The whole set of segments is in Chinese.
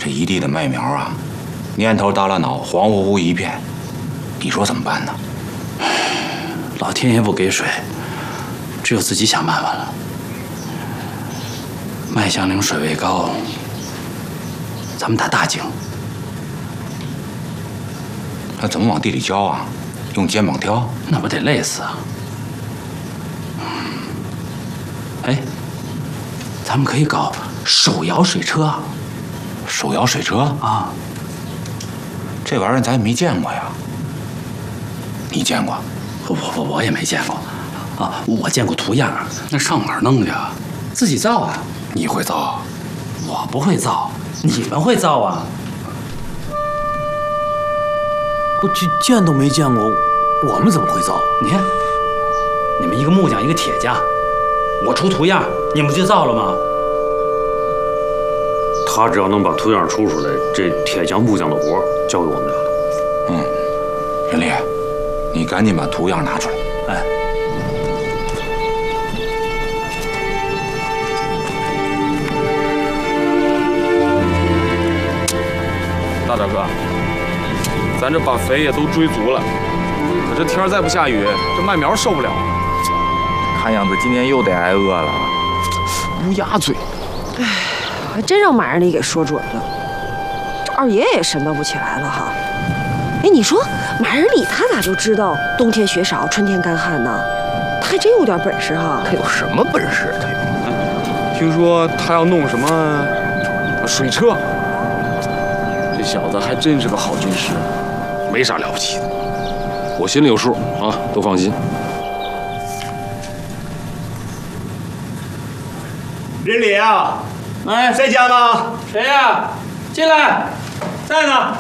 这一地的麦苗啊，年头大了脑，黄乎乎一片，你说怎么办呢？ 老天爷不给水，只有自己想办法了。麦香岭水位高，咱们打大井。 那怎么往地里浇啊？用肩膀挑？ 那不得累死啊！哎，咱们可以搞手摇水车。 手摇水车啊？ 这玩意儿咱也没见过呀。你见过？ 我也没见过。啊，我见过图样，那上哪儿弄去啊？自己造啊？ 你会造？ 我不会造，你们会造啊？ 我见都没见过，我们怎么会造？ 你看，你们一个木匠，一个铁匠，我出图样，你们就造了吗？ 他只要能把图样出来，这铁匠木匠的活交给我们俩了。 嗯，任烈，你赶紧把图样拿出来。 哎。 大点哥，咱这把肥也都追足了，可这天再不下雨，这麦苗受不了。 看样子今年又得挨饿了。 乌鸦嘴。 哎，还真让马二里给说准了，这二爷也神叨不起来了哈。哎，你说马二里他咋就知道冬天雪少，春天干旱呢？他还真有点本事哈。 他有什么本事？他有？ 听说他要弄什么水车。这小子还真是个好军师，没啥了不起的。我心里有数啊，都放心。 任礼啊， 哎， 在家吗？ 谁呀？进来，在呢。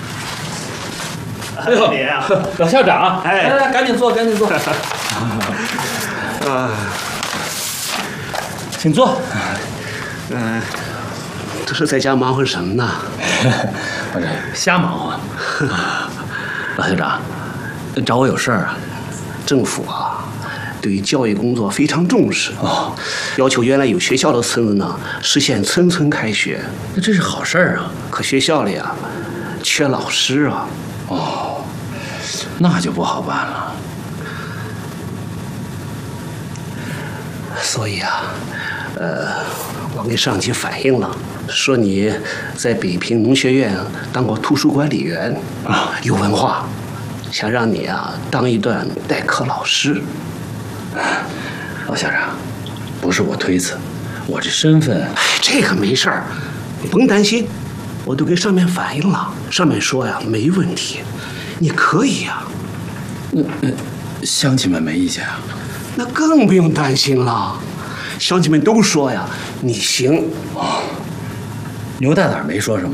哎呦，任礼啊， 老校长， 哎， 来，赶紧坐，赶紧坐。请坐。 这是在家忙活什么呢？ 我这瞎忙活。老校长，找我有事儿啊？ 政府啊，对于教育工作非常重视哦，要求原来有学校的村子呢，实现村村开学。 那这是好事儿啊。 可学校里啊，缺老师啊。 哦，那就不好办了。 所以啊，我跟上级反映了，说你在北平农学院当过图书管理员啊，有文化，想让你啊当一段代课老师。 老校长，不是我推辞，我这身份…… 哎，这个没事儿，你甭担心，我都跟上面反映了，上面说呀没问题，你可以呀。 乡亲们没意见啊？ 那更不用担心了，乡亲们都说呀你行。 哦，牛大胆没说什么。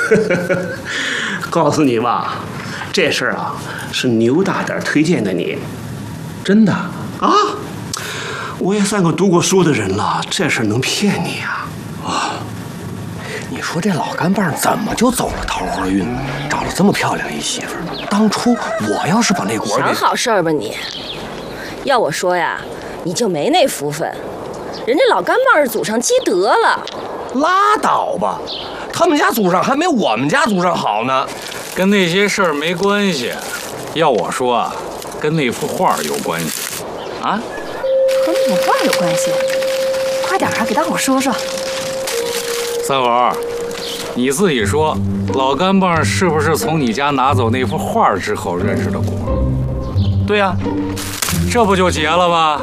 告诉你吧，这事儿啊是牛大胆推荐的你。 真的啊？我也算个读过书的人了，这事儿能骗你啊？ 啊！你说这老干棒怎么就走了桃花运，找了这么漂亮一媳妇儿？当初我要是把那果想好事儿吧你？要我说呀，你就没那福分，人家老干棒是祖上积德了。 拉倒吧，他们家祖上还没我们家祖上好呢。 跟那些事儿没关系，要我说啊，跟那幅画有关系。啊？ 和那幅画有关系？快点啊，给大伙说说。 三猴，你自己说，老干棒是不是从你家拿走那幅画之后认识的果？ 对呀， 这不就结了吗？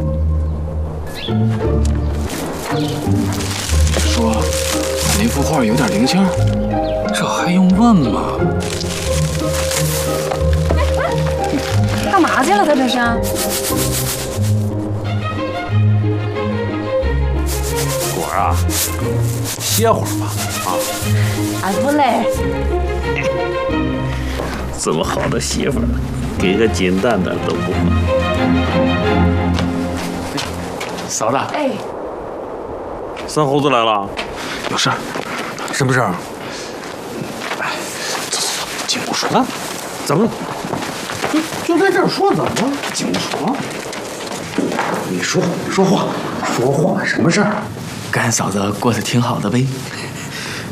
说那幅画有点灵性， 这还用问吗？ 干嘛去了？他这是？ 果儿啊，歇会儿吧。啊， 不累。 这么好的媳妇儿，给个金蛋蛋都不换。 嫂子， 哎， 三猴子来了， 有事儿？ 什么事儿？ 哎，走，进屋说。 啊？怎么了？就在这儿说，怎么了？ 进屋说。 你说话，什么事儿？ 跟俺嫂子过得挺好的呗。